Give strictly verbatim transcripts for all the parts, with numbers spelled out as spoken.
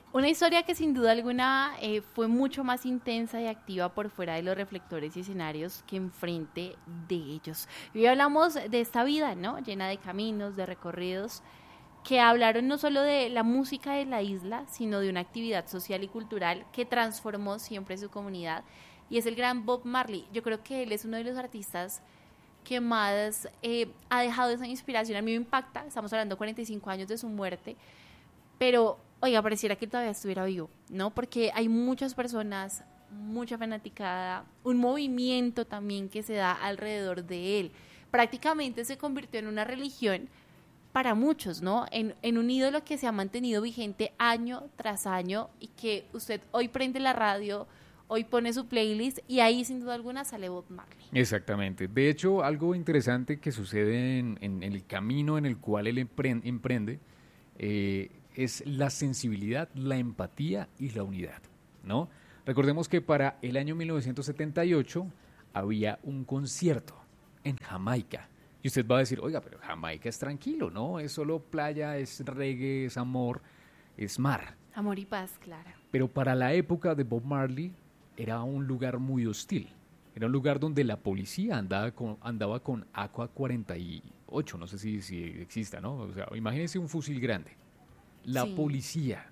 Una historia que sin duda alguna eh, fue mucho más intensa y activa por fuera de los reflectores y escenarios que enfrente de ellos. Y hoy hablamos de esta vida, ¿no? Llena de caminos, de recorridos, que hablaron no solo de la música de la isla, sino de una actividad social y cultural que transformó siempre su comunidad. Y es el gran Bob Marley. Yo creo que él es uno de los artistas que más eh, ha dejado esa inspiración. A mí me impacta, estamos hablando de cuarenta y cinco años de su muerte, pero, oiga, pareciera que todavía estuviera vivo, ¿no? Porque hay muchas personas, mucha fanaticada, un movimiento también que se da alrededor de él. Prácticamente se convirtió en una religión para muchos, ¿no? En, en un ídolo que se ha mantenido vigente año tras año y que usted hoy prende la radio, hoy pone su playlist y ahí sin duda alguna sale Bob Marley. Exactamente. De hecho, algo interesante que sucede en, en- en el camino en el cual él empren- emprende eh, es la sensibilidad, la empatía y la unidad, ¿no? Recordemos que para el año mil novecientos setenta y ocho había un concierto en Jamaica. Y usted va a decir, oiga, pero Jamaica es tranquilo, ¿no? Es solo playa, es reggae, es amor, es mar. Amor y paz, Clara. Pero para la época de Bob Marley era un lugar muy hostil. Era un lugar donde la policía andaba con, andaba con A K cuarenta y ocho, no sé si, si exista, ¿no? O sea, imagínense un fusil grande. La Sí. policía.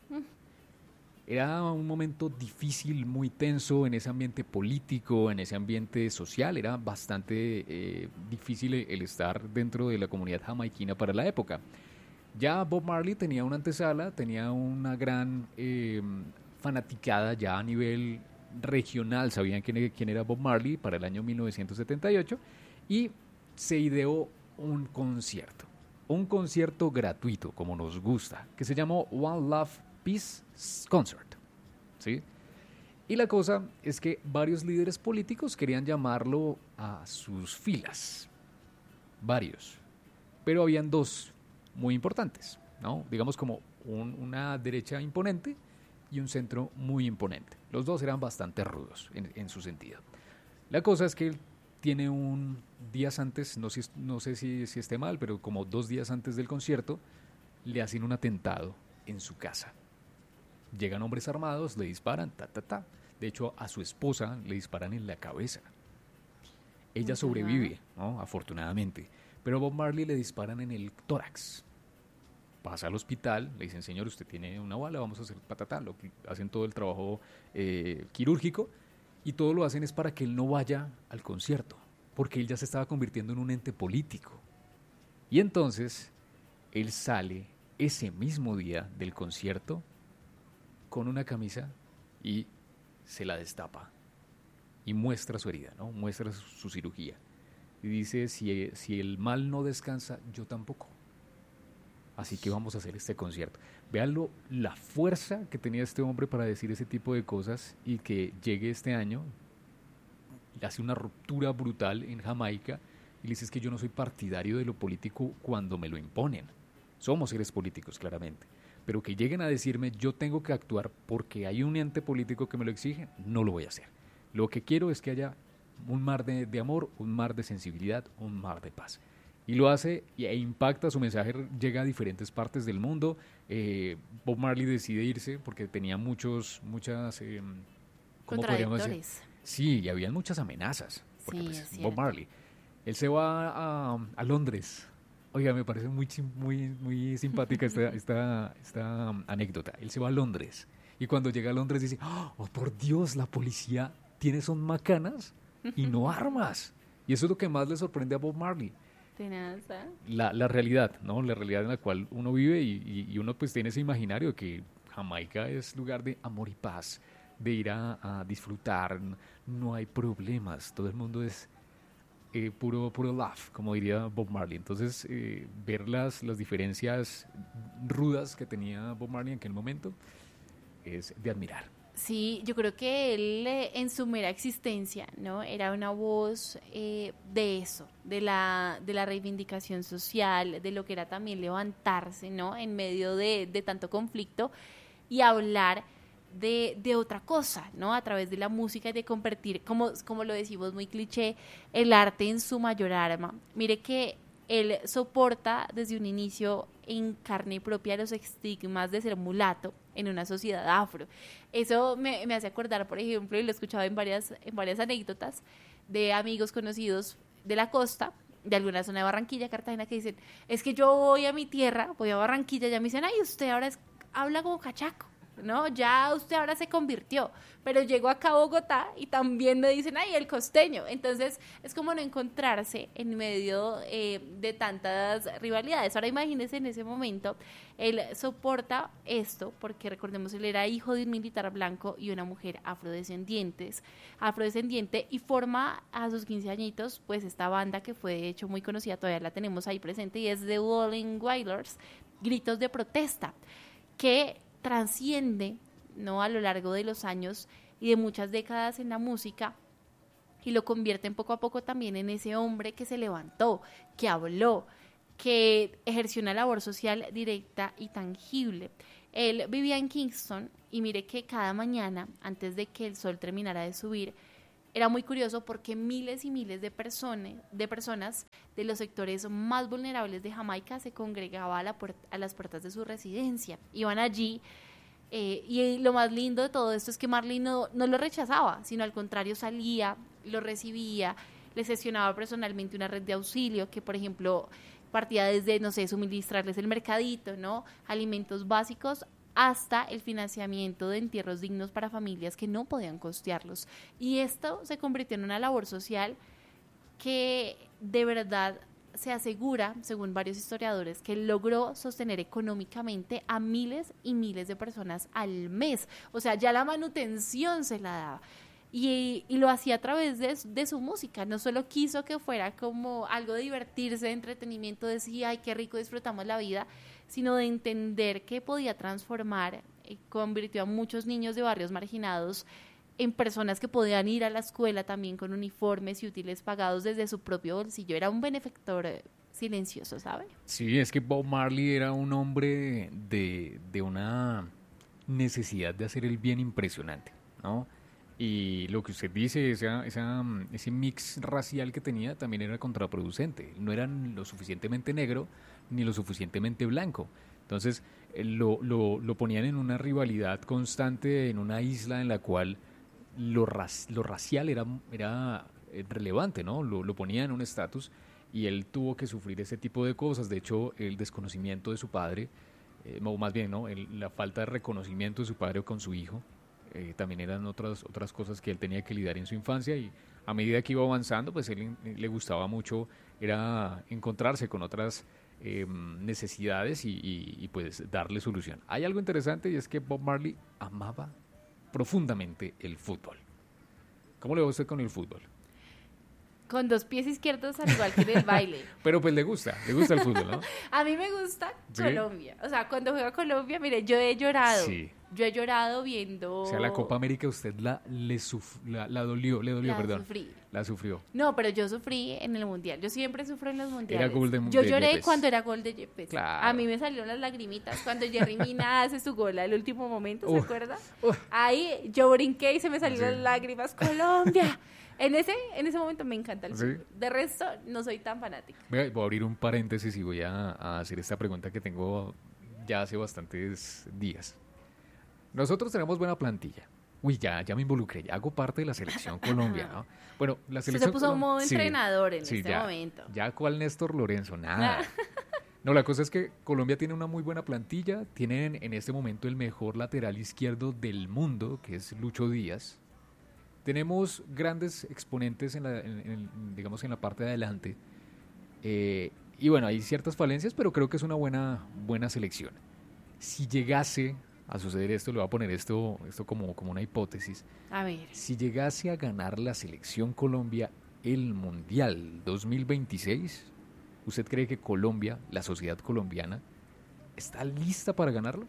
Era un momento difícil, muy tenso en ese ambiente político, en ese ambiente social. Era bastante eh, difícil el el estar dentro de la comunidad jamaiquina para la época. Ya Bob Marley tenía una antesala, tenía una gran eh, fanaticada ya a nivel regional, sabían quién, e- quién era Bob Marley para el año mil novecientos setenta y ocho y se ideó un concierto, un concierto gratuito como nos gusta, que se llamó One Love Peace Concert, ¿sí? Y la cosa es que varios líderes políticos querían llamarlo a sus filas, varios, pero habían dos muy importantes, ¿no? Digamos como un- una derecha imponente y un centro muy imponente. Los dos eran bastante rudos en, en su sentido. La cosa es que él tiene un días antes, no, si- no sé si, si esté mal, pero como dos días antes del concierto, le hacen un atentado en su casa. Llegan hombres armados, le disparan, ta, ta, ta. De hecho, a su esposa le disparan en la cabeza. Ella Ajá. sobrevive, ¿no? Afortunadamente. Pero a Bob Marley le disparan en el tórax. Pasa al hospital, le dicen, señor, usted tiene una bala, vamos a hacer patatá. Lo, hacen todo el trabajo eh, quirúrgico y todo lo hacen es para que él no vaya al concierto, porque él ya se estaba convirtiendo en un ente político. Y entonces, él sale ese mismo día del concierto con una camisa y se la destapa y muestra su herida, ¿no? Muestra su, su cirugía. Y dice, si, si el mal no descansa, yo tampoco. Así que vamos a hacer este concierto. Veanlo, la fuerza que tenía este hombre para decir ese tipo de cosas y que llegue este año, hace una ruptura brutal en Jamaica y le dice es que yo no soy partidario de lo político cuando me lo imponen. Somos seres políticos, claramente. Pero que lleguen a decirme yo tengo que actuar porque hay un ente político que me lo exige, no lo voy a hacer. Lo que quiero es que haya un mar de, de amor, un mar de sensibilidad, un mar de paz. Y lo hace e impacta, su mensaje llega a diferentes partes del mundo. Eh, Bob Marley decide irse porque tenía muchos, muchas, eh, ¿cómo podríamos decir? Contradictores. Sí, y habían muchas amenazas, porque Sí, es pues Bob cierto. Marley. Él se va a, a Londres. Oiga, me parece muy, muy, muy simpática esta, esta, esta um, anécdota. Él se va a Londres y cuando llega a Londres dice, oh, por Dios, la policía tiene son macanas y no armas. Y eso es lo que más le sorprende a Bob Marley. Tenaza. La, la realidad, ¿no? La realidad en la cual uno vive y, y- y uno pues tiene ese imaginario de que Jamaica es lugar de amor y paz, de ir a, a disfrutar, no hay problemas, todo el mundo es eh, puro, puro love, como diría Bob Marley. Entonces, eh, ver las, las diferencias rudas que tenía Bob Marley en aquel momento es de admirar. Sí, yo creo que él eh, en su mera existencia, ¿no? Era una voz eh, de eso, de la, de la reivindicación social, de lo que era también levantarse, ¿no? En medio de, de tanto conflicto y hablar de, de otra cosa, ¿no? A través de la música y de convertir, como, como lo decimos muy cliché, el arte en su mayor arma. Mire que él soporta desde un inicio en carne propia los estigmas de ser mulato en una sociedad afro. Eso me, me hace acordar, por ejemplo, y lo he escuchado en varias, en varias anécdotas de amigos conocidos de la costa, de alguna zona de Barranquilla, Cartagena, que dicen, es que yo voy a mi tierra, voy a Barranquilla, ya me dicen, ay, usted ahora es, habla como cachaco, ¿no? Ya usted ahora se convirtió, pero llegó acá a Bogotá y también me dicen, ay, el costeño. Entonces, es como no encontrarse en medio eh, de tantas rivalidades. Ahora imagínese en ese momento, él soporta esto, porque recordemos, él era hijo de un militar blanco y una mujer afrodescendientes, afrodescendiente, y forma a sus quince añitos, pues esta banda que fue de hecho muy conocida, todavía la tenemos ahí presente, y es The Wailing Wailers, Gritos de Protesta, que trasciende, ¿no?, a lo largo de los años y de muchas décadas en la música, y lo convierten poco a poco también en ese hombre que se levantó, que habló, que ejerció una labor social directa y tangible. Él vivía en Kingston y mire que cada mañana, antes de que el sol terminara de subir, era muy curioso porque miles y miles de personas, de personas de los sectores más vulnerables de Jamaica se congregaban a, la puerta, a las puertas de su residencia. Iban allí eh, y lo más lindo de todo esto es que Marley no, no lo rechazaba, sino al contrario salía, lo recibía, le gestionaba personalmente una red de auxilio que, por ejemplo, partía desde, no sé, suministrarles el mercadito, ¿no?, alimentos básicos, hasta el financiamiento de entierros dignos para familias que no podían costearlos. Y esto se convirtió en una labor social que de verdad se asegura, según varios historiadores, que logró sostener económicamente a miles y miles de personas al mes. O sea, ya la manutención se la daba. Y, y lo hacía a través de, de su música. No solo quiso que fuera como algo de divertirse, de entretenimiento, decía, ay, qué rico, disfrutamos la vida, sino de entender que podía transformar, eh, convirtió a muchos niños de barrios marginados en personas que podían ir a la escuela también con uniformes y útiles pagados desde su propio bolsillo. Era un benefactor eh, silencioso, ¿sabe? Sí, es que Bob Marley era un hombre de, de una necesidad de hacer el bien impresionante, ¿no? Y lo que usted dice, esa, esa, ese mix racial que tenía también era contraproducente. No era lo suficientemente negro ni lo suficientemente blanco. Entonces eh, lo, lo, lo ponían en una rivalidad constante en una isla en la cual lo, raci- lo racial era, era relevante, ¿no? Lo, lo ponía en un estatus y él tuvo que sufrir ese tipo de cosas. De hecho, el desconocimiento de su padre, eh, o más bien, ¿no?, el, la falta de reconocimiento de su padre con su hijo, Eh, también eran otras otras cosas que él tenía que lidiar en su infancia, y a medida que iba avanzando, pues él le gustaba mucho era encontrarse con otras eh, necesidades y, y, y pues darle solución. Hay algo interesante y es que Bob Marley amaba profundamente el fútbol. ¿Cómo le va usted con el fútbol? Con dos pies izquierdos al igual que en el baile. Pero pues le gusta, le gusta el fútbol, ¿no? A mí me gusta ¿Sí? Colombia. O sea, cuando juega Colombia, mire, yo he llorado. Sí. Yo he llorado viendo... O sea, la Copa América usted la le suf- la, la dolió, le dolió, La perdón. sufrí. La sufrió. No, pero yo sufrí en el Mundial. Yo siempre sufro en los Mundiales. Era gol de- Yo de lloré Yepes. cuando era gol de Yepes. Claro. A mí me salieron las lagrimitas cuando Jerry Mina hace su gol al último momento, ¿se Uf. acuerda? Uf. Ahí yo brinqué y se me salieron Sí. las lágrimas. ¡Colombia! En ese, en ese momento me encanta el Sí. fútbol. De resto, no soy tan fanática. Voy a, voy a abrir un paréntesis y voy a, a hacer esta pregunta que tengo ya hace bastantes días. Nosotros tenemos buena plantilla. Uy, ya, ya me involucré, ya hago parte de la selección Colombia, ¿no? Bueno, la Usted selección se puso en Colom- modo sí, entrenador en sí, este ya, momento. Ya cual Néstor Lorenzo, nada. No, la cosa es que Colombia tiene una muy buena plantilla, tienen en este momento el mejor lateral izquierdo del mundo, que es Lucho Díaz. Tenemos grandes exponentes en la, en- en- digamos, en la parte de adelante. Eh, y bueno, hay ciertas falencias, pero creo que es una buena, buena selección. Si llegase a suceder esto, le voy a poner esto, esto como, como una hipótesis. A ver. Si llegase a ganar la selección Colombia el Mundial dos mil veintiséis, ¿usted cree que Colombia, la sociedad colombiana, está lista para ganarlo?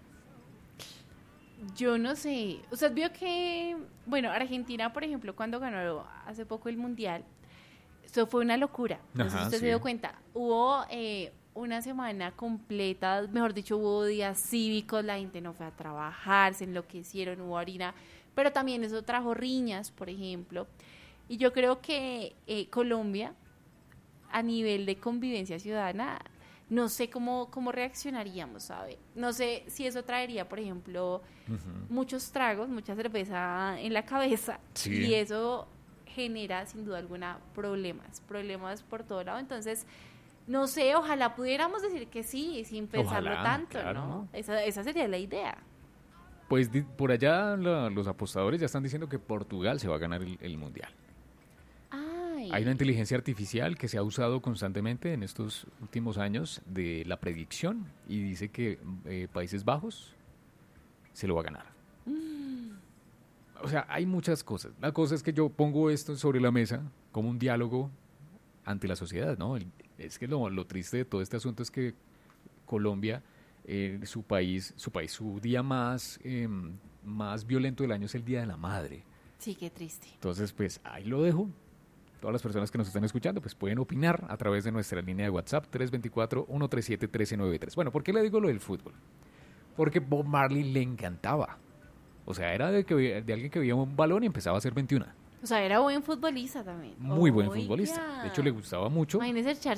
Yo no sé. Usted vio que, bueno, Argentina, por ejemplo, cuando ganó hace poco el Mundial, eso fue una locura. No sé si Ajá, usted sí. se dio cuenta. Hubo eh, una semana completa, mejor dicho, hubo días cívicos, la gente no fue a trabajar, se enloquecieron, hubo harina, pero también eso trajo riñas, por ejemplo. Y yo creo que eh, Colombia a nivel de convivencia ciudadana, no sé cómo, cómo reaccionaríamos, ¿sabe? No sé si eso traería, por ejemplo, uh-huh. muchos tragos, mucha cerveza en la cabeza, sí. y eso genera, sin duda alguna, problemas, problemas por todo lado. Entonces, no sé, ojalá pudiéramos decir que sí, sin pensarlo ojalá, tanto, claro, ¿no? ¿no? Esa, esa sería la idea. Pues di, por allá la, los apostadores ya están diciendo que Portugal se va a ganar el, el Mundial. Hay una inteligencia artificial que se ha usado constantemente en estos últimos años de la predicción y dice que eh, Países Bajos se lo va a ganar. Mm. O sea, hay muchas cosas. La cosa es que yo pongo esto sobre la mesa como un diálogo ante la sociedad, ¿no? El, es que lo, lo triste de todo este asunto es que Colombia, eh, su país, su país, su día más, eh, más violento del año es el Día de la Madre. Sí, qué triste. Entonces, pues ahí lo dejo. Todas las personas que nos están escuchando pues pueden opinar a través de nuestra línea de WhatsApp tres dos cuatro, uno tres siete, uno tres nueve tres. Bueno, ¿por qué le digo lo del fútbol? Porque Bob Marley le encantaba. O sea, era de, que, de alguien que veía un balón y empezaba a hacer veintiuno. O sea, era buen futbolista también. Muy buen futbolista. De hecho, le gustaba mucho. Imagínese echar